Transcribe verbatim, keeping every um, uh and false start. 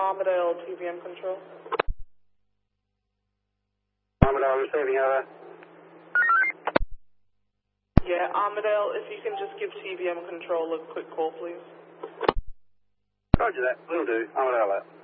Armadale, T V M control. Armadale receiving over. Yeah, Armadale, if you can just give T V M control a quick call, please. Roger that, will do. Armadale out.